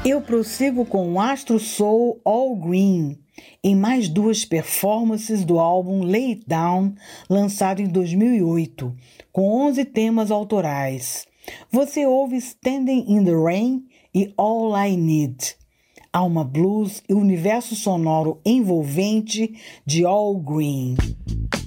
Eu prossigo com o Astro Soul All Green, em mais duas performances do álbum Lay It Down, lançado em 2008, com 11 temas autorais. Você ouve Standing in the Rain e All I Need, alma blues e universo sonoro envolvente de All Green.